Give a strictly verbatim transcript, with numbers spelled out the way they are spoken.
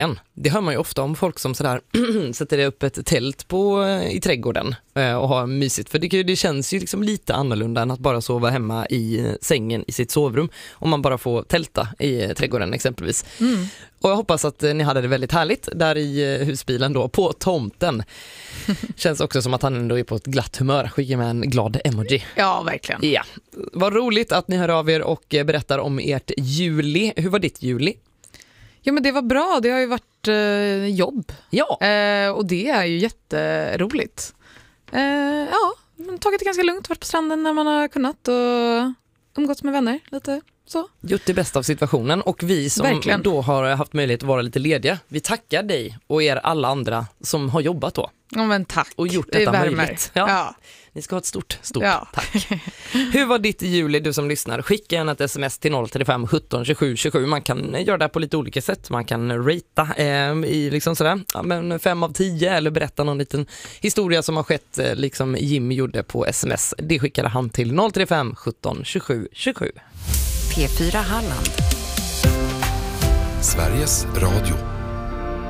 en. Det hör man ju ofta om folk som sådär sätter upp ett tält på, i trädgården och har mysigt. För det, det känns ju liksom lite annorlunda än att bara sova hemma i sängen i sitt sovrum. Om man bara får tälta i trädgården exempelvis. Mm. Och jag hoppas att ni hade det väldigt härligt där i husbilen då, på tomten. Känns också som att han ändå är på ett glatt humör. Skicka med en glad emoji. Ja, verkligen. Ja. Vad roligt att ni hör av er och berättar om ert juli. Hur var ditt juli? Ja, men det var bra. Det har ju varit eh, jobb. Ja. Eh, och det är ju jätteroligt. Eh, ja, tagit det ganska lugnt. Varit på stranden när man har kunnat och umgåtts med vänner lite. Så. Gjort det bästa av situationen, och vi som Verkligen. Då har haft möjlighet att vara lite lediga, vi tackar dig och er alla andra som har jobbat då. Ja, men tack. Och gjort detta möjligt. Ja. Ja. Ni ska ha ett stort, stort ja. tack. Hur var ditt juli, du som lyssnar? Skicka gärna ett sms till noll tre fem sjutton tjugosju tjugosju. Man kan göra det på lite olika sätt. Man kan ratea eh, i liksom sådär, ja, men fem av tio, eller berätta någon liten historia som har skett eh, liksom Jimmy gjorde på sms. Det skickade han till noll tre fem sjutton tjugosju tjugosju. P fyra Halland. Sveriges Radio.